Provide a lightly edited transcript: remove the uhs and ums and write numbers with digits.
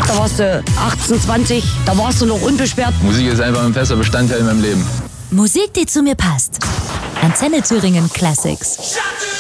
Da warst du 18, 20, da warst du noch unbeschwert. Musik ist einfach ein fester Bestandteil in meinem Leben. Musik, die zu mir passt. Antenne Thüringen Classics.